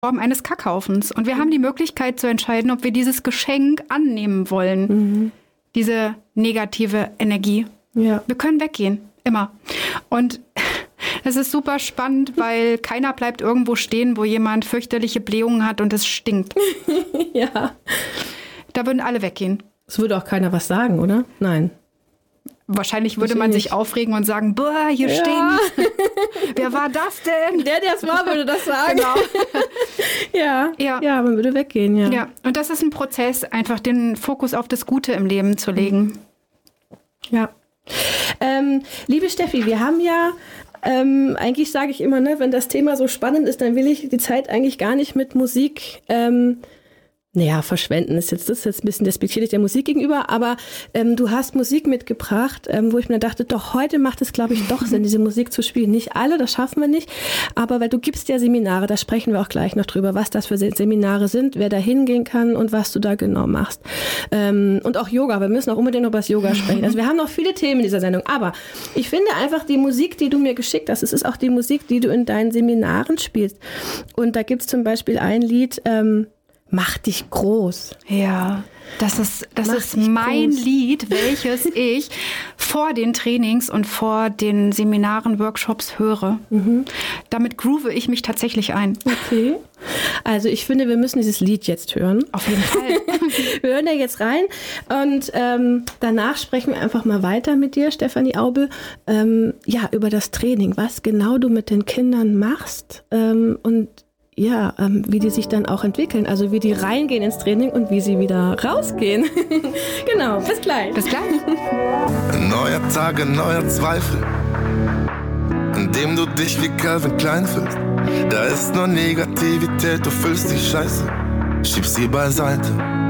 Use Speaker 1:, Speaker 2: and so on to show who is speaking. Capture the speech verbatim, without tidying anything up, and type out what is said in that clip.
Speaker 1: Form eines Kackhaufens. Und wir haben die Möglichkeit zu entscheiden, ob wir dieses Geschenk annehmen wollen. Mhm. Diese negative Energie. Ja. Wir können weggehen. Immer. Und es ist super spannend, weil keiner bleibt irgendwo stehen, wo jemand fürchterliche Blähungen hat und es stinkt.
Speaker 2: Ja.
Speaker 1: Da würden alle weggehen.
Speaker 2: Es würde auch keiner was sagen, oder? Nein.
Speaker 1: Wahrscheinlich würde man sich aufregen und sagen, boah, hier ja. stinkt. Wer war das denn?
Speaker 2: Der, der es war, würde das sagen.
Speaker 1: Genau.
Speaker 2: ja, ja. ja, man würde weggehen, ja.
Speaker 1: Ja, und das ist ein Prozess, einfach den Fokus auf das Gute im Leben zu legen.
Speaker 2: Ja. Ähm, liebe Steffi, wir haben ja, ähm, eigentlich sage ich immer, ne, wenn das Thema so spannend ist, dann will ich die Zeit eigentlich gar nicht mit Musik ähm, Naja, verschwenden ist jetzt, das ist jetzt ein bisschen despektierlich der Musik gegenüber, aber ähm, du hast Musik mitgebracht, ähm, wo ich mir dachte, doch, heute macht es, glaube ich, doch Sinn, diese Musik zu spielen. Nicht alle, das schaffen wir nicht, aber weil du gibst ja Seminare, da sprechen wir auch gleich noch drüber, was das für Seminare sind, wer da hingehen kann und was du da genau machst. Ähm, und auch Yoga, wir müssen auch unbedingt noch über das Yoga sprechen. Also wir haben noch viele Themen in dieser Sendung, aber ich finde einfach die Musik, die du mir geschickt hast, es ist auch die Musik, die du in deinen Seminaren spielst. Und da gibt's zum Beispiel ein Lied, ähm, Mach dich groß.
Speaker 1: Ja, das ist, das ist mein groß. Lied, welches ich vor den Trainings und vor den Seminaren, Workshops höre. Mhm. Damit groove ich mich tatsächlich ein.
Speaker 2: Okay. Also ich finde, wir müssen dieses Lied jetzt hören.
Speaker 1: Auf jeden Fall.
Speaker 2: Wir hören da jetzt rein und ähm, danach sprechen wir einfach mal weiter mit dir, Stefanie Aubel, ähm, ja, über das Training, was genau du mit den Kindern machst ähm, und ja, ähm, wie die sich dann auch entwickeln, also wie die reingehen ins Training und wie sie wieder rausgehen. Genau, bis gleich.
Speaker 1: Bis gleich.
Speaker 3: Ein neuer Tag, ein neuer Zweifel, in dem du dich wie Calvin Klein fühlst. Da ist nur Negativität, du fühlst dich scheiße, schieb sie beiseite.